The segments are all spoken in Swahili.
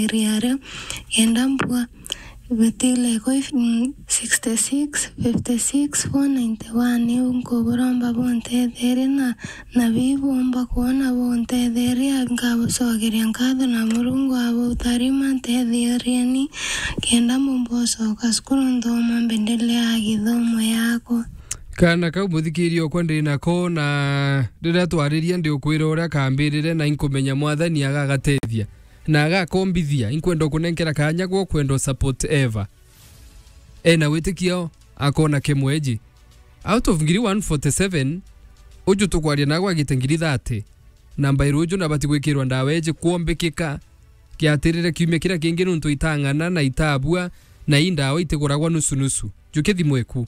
riare endambua betile ko 66 56 491 unko boromba bonte derina na bibomba kuona bonte deria ngabo sogeri ngado na murungu abo tarima te deriani kenda mumboso kaskuru ndoma mbendele agithomo yako kana kau muthikirio kwa ndina ko na rira twariria ndi ukwira uria kambirire na inkumenya mwathani agagatethia na agakombithia inkwenda kunenkera kanya gwo kwenda support ever na witikio akona kemweji out of ngiri 147 uju tukwaria na gwa gitengiri 30 namba iruju na bati gwikirwa ndaweje kuombekeka kiatirire kiumia kira kingi nuntu itangana na itabua na indawa iteguragwa nusu jukithi mweku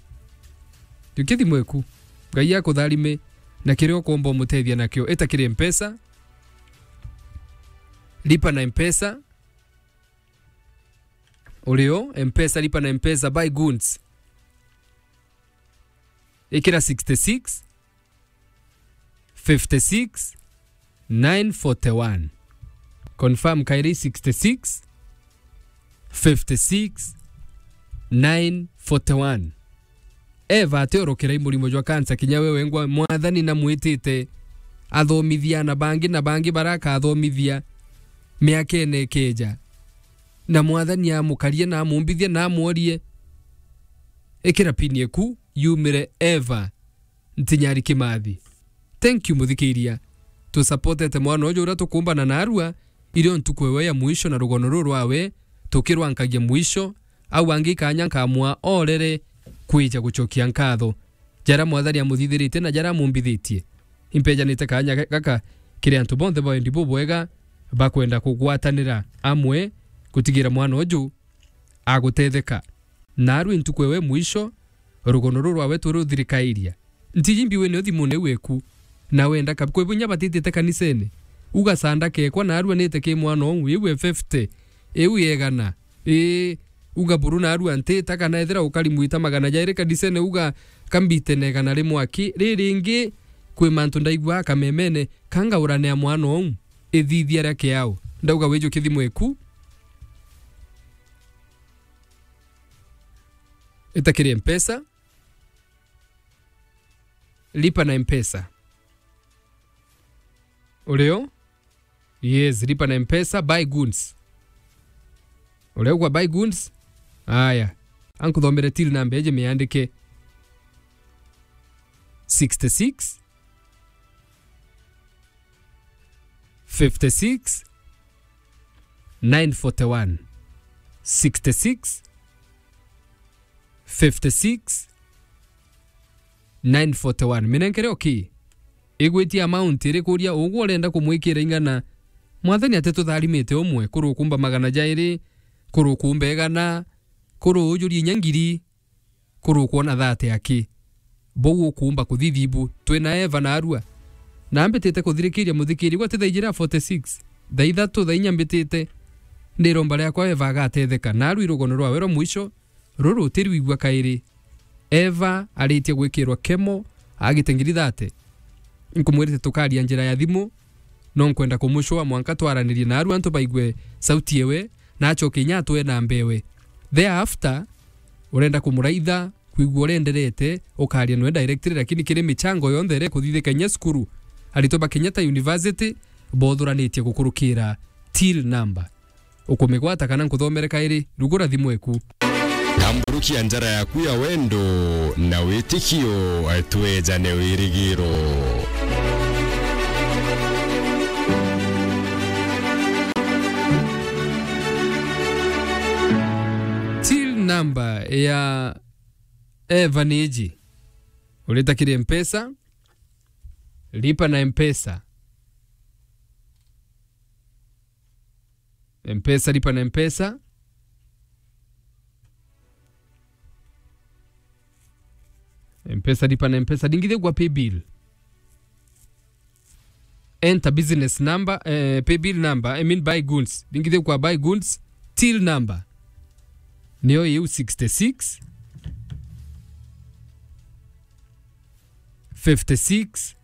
ngai yako tharime na kirio kombo mutethia nakio etakire mpesa lipa na mpesa ulio mpesa lipa na mpesa buy goods ikira 66 56 941 confirm kairi 66 56 941 eva teorokera imurimo jwa kansa kinya wewe ngwa mwathani na mwitite athomithia na bangi baraka athomithia miakene keja na mwathani amukarie na amumbithia na amuorie ikira pinie ku yumire eva ntinyari kimathi. Thank you muthikiria tu supportete mwana ojo ura tukumbana na arua irio ntukwewe ya mwisho na rugono rwawe tukirwankagia mwisho au angikanya nkamwa orere kwija gucokia nkatho jara mwathani amuthithirite na jara mumbithitie impejanite kanya kaka kire antu bonthe boendi bubwega bakwenda kugwatanira amwe kutigira mwana oju agutetheka naru ntukwewe mwisho rugono rwawe turuthirikairia ntijimbi we nothimune weku na wenda kabkwebunya batitite kanisene ugasanda kekwa naru nete ke mwana ongu iwe 50 ewu yegana uga buru naru anteta kana ethera ukali muita magana jaire kanisene uga kambite negana rimwaki riringi kwe mantu ndaigwa kamemene kanga urane ya mwana ongu ethithia rake yao ndauga wejo kithimweku etakire mpesa lipa na mpesa uleo yes lipa na mpesa buy goods uleo kwa buy goods aya ankuthomere till number eje meandike 66 56 941 66 56 941 minenkere okay igwiti amount ire kuria ugu renda kumwikira ingana mwathani atetu tharimite umwe kurukumba magana jairi kurukumba egana kurujuri nyangiri kurukuona thate yake bogu kumba kuthithibu twina eva na arua na ambitite kuthirikiria muthikiri gwa tithaijira 46 thaithatu thainyambitite ndiromba ria kwa eva agatetheka na aru irugono rwa wero mwisho ruru tiri igwa kairi eva aritie gwikirwa kemo agitengiri thate nkumwirite tukaria njira ya thimu no nkwenda kumushwa mwanka twaranirie na aru antu baigwe sauti ewe na acoke nyatwe na mbewe thereafter urenda kumuraitha kuigwa urenderete ukaria no directly lakini kire michango yonthe re kuthithikanya skuru aritoba Kenyatta University bothuranitie gukurukira till number ukumigwata kana nkuthomere kairi rugura thimweku Kamburukia njara yaku ya wendo na witikio atwejane wirigiro till number ya Evaneji ulitakire mpesa lipa na mpesa lipa na mpesa lipa na mpesa dingithe kwa pay bill enter business number pay bill number buy goods dingithe kwa buy goods till number niyo yu 66 56